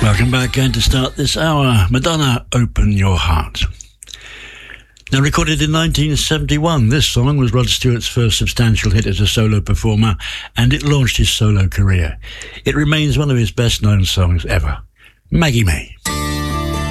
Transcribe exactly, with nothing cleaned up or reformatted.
Welcome back, and to start this hour, Madonna, Open Your Heart. Now, recorded in nineteen seventy-one, this song was Rod Stewart's first substantial hit as a solo performer, and it launched his solo career. It remains one of his best-known songs ever. Maggie May.